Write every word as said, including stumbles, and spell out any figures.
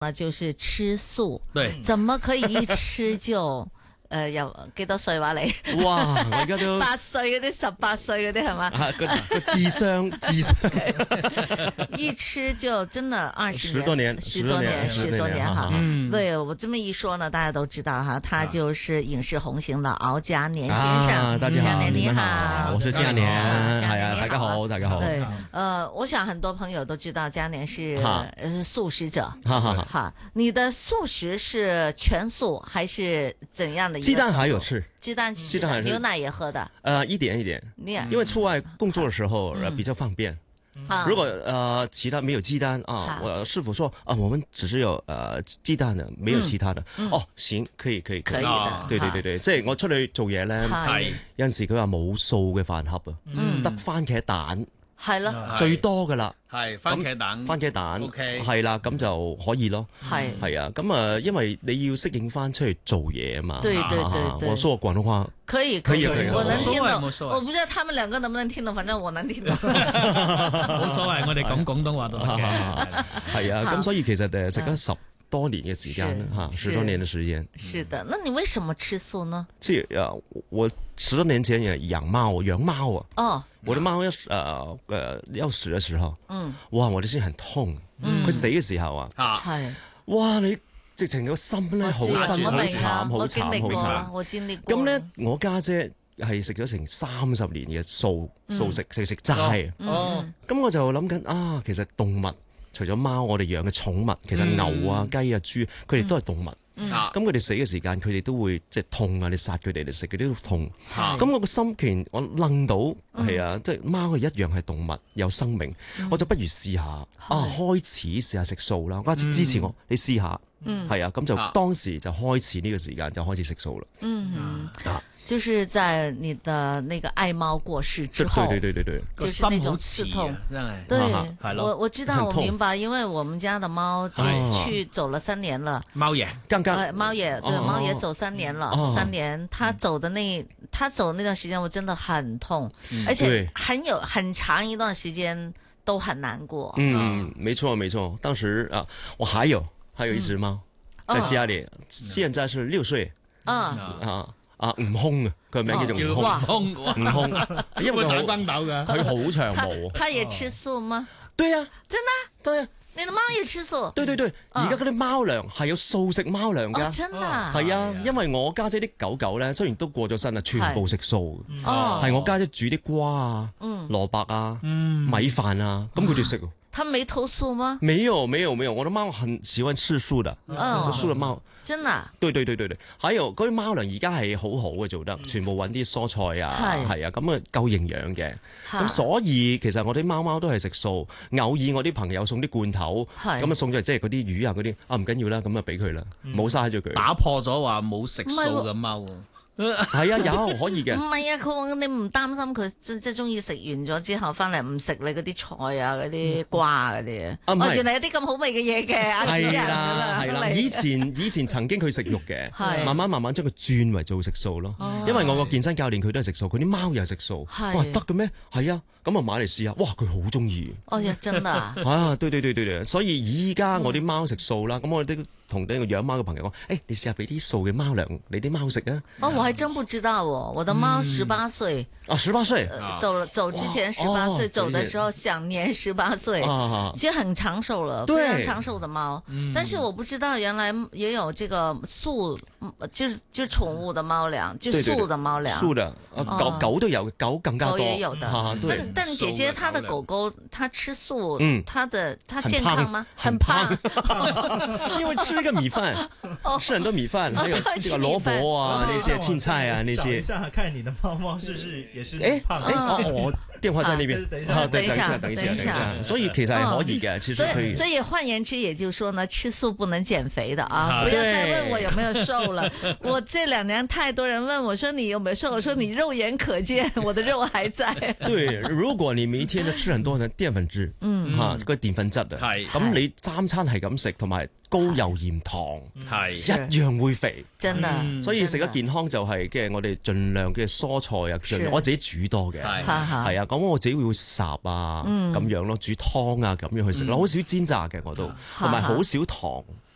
啊，就是吃素， 對， 怎麼可以一吃就誒有幾多歲話你？ 哇！我而家都八歲嗰啲、十八歲嗰啲係嘛？ 啊個個智商智商一吃就真的二十十多年， 十多年，十多年哈。 嗯， 對我這麼一說呢，大家都知道哈，他就是影視紅星的敖嘉年先生。 啊，大家好， 嘉年你們好， 我是嘉年，係啊， 嘉年你大家好，大家好。 對，呃，我想很多朋友都知道嘉年是呃素食者， 哈哈哈，你的素食是全素還是怎樣的一個？ 雞蛋還有吃， 雞蛋雞蛋還是牛奶也喝的。 呃，一點一點， 你也因為出外工作的時候呃比較方便。 啊如果呃其他沒有雞蛋啊，我師傅說啊，我們只是有呃雞蛋的，沒有其他的。哦，行，可以可以可以的， 對對對對，即係我出去做嘢咧， 係有陣時佢話冇素嘅飯盒啊，得番茄蛋， 係咯， 最多噶啦。 係番茄蛋， 番茄蛋 OK 係啦，咁就可以咯。 係係啊，咁啊，因為你要適應翻出去做嘢啊嘛。 對對對對， 我說廣東話可以可以可以我能聽懂， 冇所謂我不知道他們兩個能不能聽懂，反正我能聽懂。 冇所謂，我哋講廣東話都得嘅。 係啊，咁所以其實誒食咗十多年嘅時間是哈，十多年嘅時間。 是的，那你為什麼吃素呢？ 即係誒，我十多年前也養貓，養貓啊。 哦， 我的貓要誒誒要死嘅時候， 嗯， 哇！我哋先很痛，佢死嘅時候啊， 啊， 係， 哇！你直情個心咧好我知辛好我明慘啊， 好我經歷慘好過啦， 慘。 我經歷過。 咁咧，我家姐係食咗成三十年嘅素素食，食食齋啊。 哦， 咁我就諗緊啊，其實動物除咗貓，我哋養嘅寵物，其實牛啊、雞啊、豬，佢哋都係動物。 啊， 咁佢哋死嘅時間，佢哋都會即係痛啊！你殺佢哋嚟食，佢哋都痛。 啊咁我個心情我愣到係啊，即係貓係一樣係動物，有生命，我就不如試下啊，開始試下食素啦。我家姐支持我，你試下，係啊，咁就當時就開始呢個時間就開始食素啦。 嗯嗯，就是在你的那個愛貓過世之後， 對對對對對， 就是那種刺痛， 真係， 對， 係咯， 我我知道，我明白，因為我們家的貓就哦去走了三年了。 貓爺， 剛剛呃，貓也對， 哦貓也走三年了， 哦三年，他走的那他走那段時間，我真的很痛，而且對很有很長一段時間都很難過。 嗯，沒錯沒錯，當時啊，我還有還有一隻貓在家裡，現在是六歲嗯， 啊啊，悟空啊，佢名叫做悟空， 叫悟空， 悟空，因為會打佢好關鬥㗎， 佢好長他毛。 他也吃素嗎？ 對啊， 真的？ 對啊， 你的貓也吃素？ 對對對，而家嗰啲貓糧係有素食貓糧哦， 㗎。 真的啊？ 係啊，因為我家姐啲狗狗咧，雖然都過咗身啦，全部食素， 哦， 係我家姐煮啲瓜啊、 嗯， 蘿蔔啊、 嗯， 米飯啊，咁佢哋食。 他沒投訴嗎？ 沒有沒有沒有，我的貓很喜歡吃素的， 嗯素的貓。 真的啊？ 對對對對對，還有嗰啲貓糧而家係好好嘅做得，全部揾啲蔬菜啊， 係係啊，咁啊夠營養嘅。 嚇咁所以其實我啲貓貓都係食素，偶爾我啲朋友送啲罐頭， 係咁啊送咗嚟，即係嗰啲魚啊嗰啲，啊唔緊要啦，咁啊俾佢啦，冇嘥咗佢。 打破咗話冇食素嘅貓喎， 係啊，有可以嘅唔。係啊，佢話你唔擔心佢即即係中意食完咗之後翻嚟唔食你嗰啲菜啊、嗰啲瓜啊嗰啲。 啊唔係哦，原來有啲咁好味嘅嘢嘅，阿主人係咁啊， 啦係啦， 嚟以前以前曾經佢食肉嘅， 係慢慢慢慢將佢轉為做食素咯。因為我個健身教練佢都係食素，佢啲貓又係食素。 係哇，得嘅咩？係啊，咁啊買嚟試下，哇佢好中意。 哦呀，真的啊， 啊，對對對對對，所以依家我啲貓食素啦，咁我哋都同呢個養貓嘅朋友講，誒，你試下俾啲素嘅貓糧你啲貓食啊。 哦，我還真不知道哦，我的貓十八歲， 啊，十八歲呃走了走之前十八歲， 哦走的時候享年十八歲。 啊， 其實很長壽了， 對非常長壽的貓。但是我不知道原來也有這個素，嗯就是就寵物的貓糧，就對對對素的貓糧。 素的，啊狗狗都有，狗更加多， 狗也有的啊，對， 但但姐姐她的狗狗，它吃素， 嗯它的它很健康嗎？ 很胖， 因為吃那個米飯，吃很多米飯，還有這個蘿蔔啊，那些青菜啊，那些。 找一下看你的貓貓是不是也是誒胖誒，哦，我電話在那邊， 等一下啊對等一下等一下， 等一下等一下，所以其實係可以嘅，其所實可以以。所以換言之，也就是說呢，吃素不能減肥的啊！ 對不要再問我有沒有瘦了。我這兩年太多人問我說你有沒有瘦，我說你肉眼可見，我的肉還在。 對，如果你每一天都吃很多嘅澱粉質，嗯，嚇嗰個澱粉質啊， 係咁你三餐係咁食，同埋高油鹽糖， 係一樣會肥。 真的， 所以食得健康就係嘅，我哋盡量嘅蔬菜啊，盡量我自己煮多嘅， 係哈哈係啊，咁我自己會烚啊，咁樣咯，煮湯啊咁樣去食咯，好少煎炸嘅我都，同埋好少糖。